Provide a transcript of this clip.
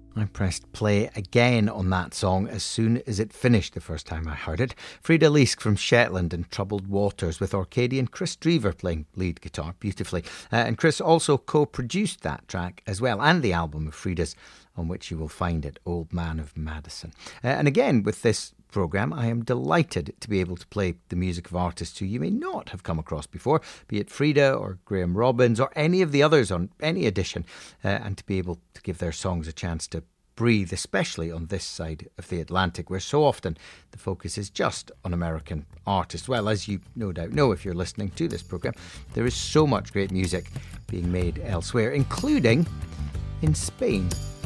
I pressed play again on that song as soon as it finished the first time I heard it. Frida Leask from Shetland and Troubled Waters, with Orcadian Chris Drever playing lead guitar beautifully. And Chris also co-produced that track as well, and the album of Frida's on which you will find it, Old Man of Madison. And again, with this programme, I am delighted to be able to play the music of artists who you may not have come across before, be it Frida or Graham Robbins or any of the others on any edition, and to be able to give their songs a chance to breathe, especially on this side of the Atlantic, where so often the focus is just on American artists. Well, as you no doubt know if you're listening to this programme, there is so much great music being made elsewhere, including in Spain.